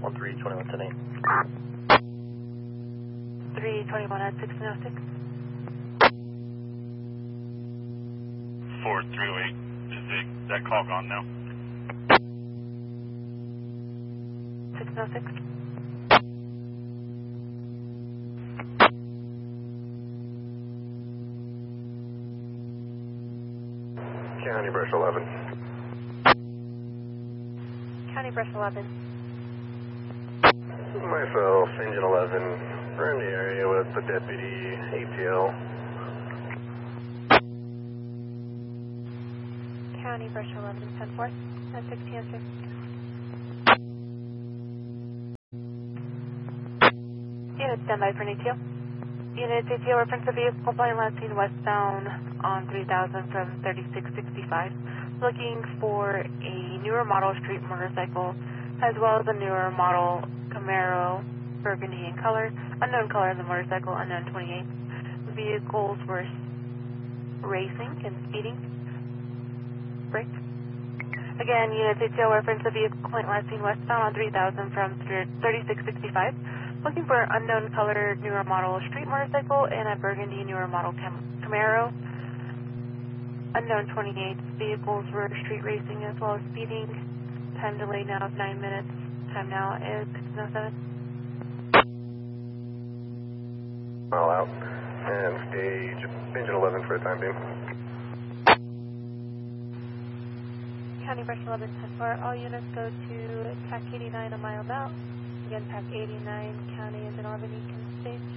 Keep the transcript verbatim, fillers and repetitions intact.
one three twenty-one ten eight. three twenty-one at sixteen oh six. four three oh eight. Is the, that call gone now? sixteen oh six. County Brush eleven. County Brush eleven. Myself, Engine eleven. We're in the area with the deputy A T L. County Brush eleven, ten four at sixteen oh six. Unit standby for an A T O. Unit A T O reference the vehicle flying last seen westbound on three thousand from thirty-six sixty-five. Looking for a newer model street motorcycle as well as a newer model Camaro, burgundy in color, unknown color of the motorcycle, unknown twenty-eight. Vehicles were racing and speeding. Break. Again, unit A T O reference the vehicle flying last seen westbound on three thousand from thirty-six sixty-five. Looking for an unknown color, newer model street motorcycle and a burgundy newer model Cam Camaro. Unknown twenty-eight. Vehicles were street racing as well as speeding. Time delay now is nine minutes. Time now is sixteen oh seven. All out. And stage Engine eleven for the time being. County Brush eleven ten four. All units go to T A C eighty-nine a mile out. Again, T A C eighty-nine, County Engine eleven, Eastern Stage.